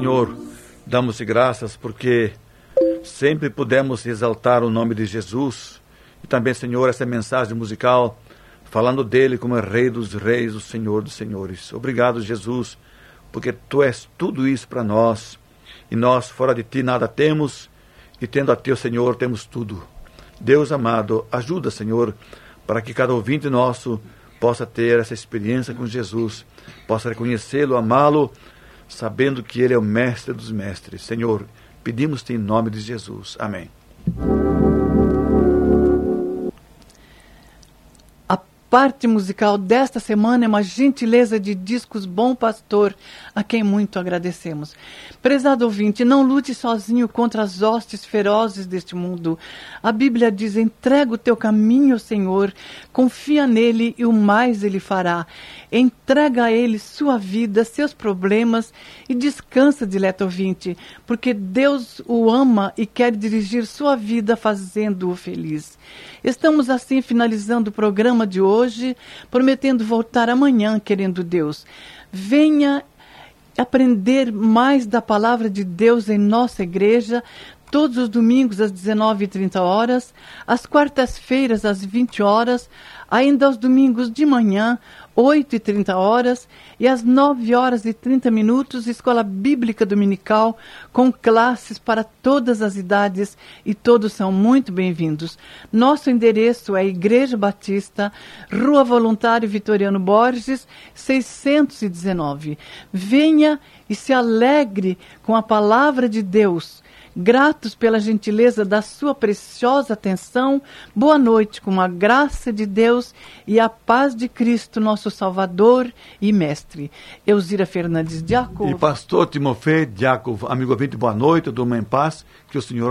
Senhor, damos-te graças porque sempre pudemos exaltar o nome de Jesus. E também, Senhor, essa mensagem musical, falando dele como Rei dos Reis, o Senhor dos Senhores. Obrigado, Jesus, porque Tu és tudo isso para nós. E nós, fora de Ti, nada temos. E tendo a Ti, o Senhor, temos tudo. Deus amado, ajuda, Senhor, para que cada ouvinte nosso possa ter essa experiência com Jesus, possa reconhecê-lo, amá-lo, sabendo que Ele é o Mestre dos Mestres. Senhor, pedimos-te em nome de Jesus. Amém. A parte musical desta semana é uma gentileza de Discos Bom Pastor, a quem muito agradecemos. Prezado ouvinte, não lute sozinho contra as hostes ferozes deste mundo. A Bíblia diz: entrega o teu caminho ao Senhor, confia nele e o mais ele fará. Entrega a ele sua vida, seus problemas e descansa, dileto ouvinte, porque Deus o ama e quer dirigir sua vida fazendo-o feliz. Estamos assim finalizando o programa de hoje, prometendo voltar amanhã, querendo Deus. Venha aprender mais da palavra de Deus em nossa igreja, todos os domingos às 19h30, às quartas-feiras às 20h, ainda aos domingos de manhã, 8h30 e às 9h30, Escola Bíblica Dominical, com classes para todas as idades e todos são muito bem-vindos. Nosso endereço é Igreja Batista, Rua Voluntário Vitoriano Borges, 619. Venha e se alegre com a palavra de Deus. Gratos pela gentileza da sua preciosa atenção, boa noite, com a graça de Deus e a paz de Cristo, nosso Salvador e Mestre. Elzira Fernandes Diácono. E pastor Timofei Diácono, amigo ouvinte, boa noite, durma em paz, que o Senhor